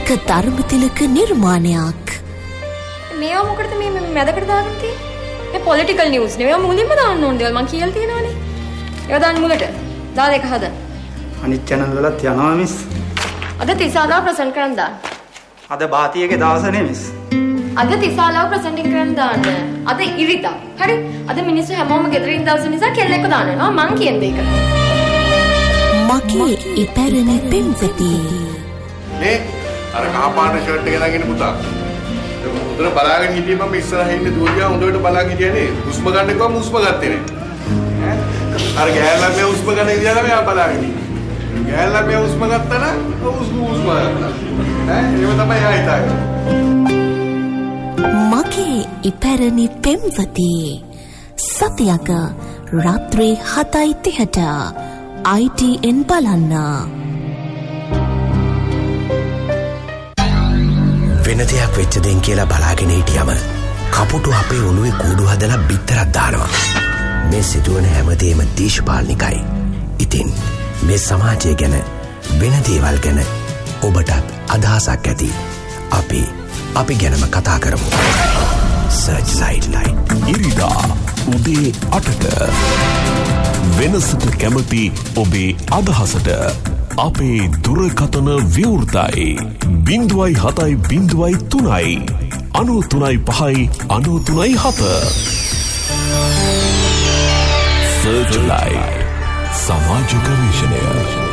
එක ධර්මතිලක නිර්මාණයක්. මේවා මොකටද මේ මැදකට දාගෙන තියෙන්නේ? මේ පොලිටිකල් නිවුස් නේ. මේවා මුලින්ම දාන්න ඕන දේවල් මං කියලා තියෙනවානේ. ඒවා දාන්න මුලට. දාලා එක හදන්න. අනිත් channel වලත් යනවා මිස්. අද තිසාලා ප්‍රසන්ට් කරන්න දාන්න. අද බාතියගේ දවසනේ මිස්. අද තිසාලාව ප්‍රසන්ටින් කරන්න දාන්න. අද ඉරිදා. හරි? අද මිනිස්සු හැමෝම ගෙදරින් දවස් නිසා කෙල්ලෙක්ව දානවා. මං කියන දේ කරා. මගේ ඉපැරණි පෙම්වති. නේ අර කහපාට ෂර්ට් එක දාගෙන පුතා. උතර බලාගෙන හිටියේ මම ඉස්සරහින් ඉන්නේ දුවගියා හොඳට බලාගෙන හිටියේ නේ. හුස්ම ගන්න කිව්වම හුස්ම ගත්තේ නේ. අර ගෑල්ලා මේ හුස්ම ගන්න ඉඳලා මෙයා බලාගෙන ඉන්නේ. ගෑල්ලා මේ හුස්ම ගත්තා නම් හුස්ම ගත්තා. ඒව තමයි ආයිතාවේ. මගේ ඉපැරණි පෙම්වති. සතියක රාත්‍රී 7:30ට ITN බලන්න. වෙන දෙයක් වෙච්ච දෙන් කියලා බලාගෙන හිටියම කපුටු අපේ ඔළුවේ කූඩු හදලා බිත්තරක් දානවා. මේ සිදුවන හැමදේම දේශපාලනිකයි. ඉතින් මේ සමාජය ගැන වෙන දේවල් ගැන ඔබටත් අදහසක් ඇති. අපි ගැනම කතා කරමු. සර්ච් ලයිට් ඉරිදා උදේ 8ට වෙනසට කැමති ඔබේ අදහසට අපේ දුරකථන විවෘතයි 0703 93.5 සර්ච් ලයිට් සමාජ ගවේෂණය.